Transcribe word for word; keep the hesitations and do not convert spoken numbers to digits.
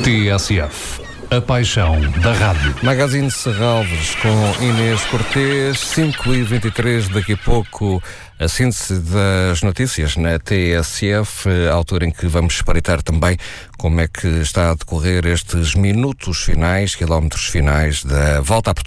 T S F, a paixão da rádio. Magazine Serralves com Inês Cortês, cinco e vinte e três, daqui a pouco a síntese das notícias na T S F, a altura em que vamos espreitar também como é que está a decorrer estes minutos finais, quilómetros finais da volta a Portugal.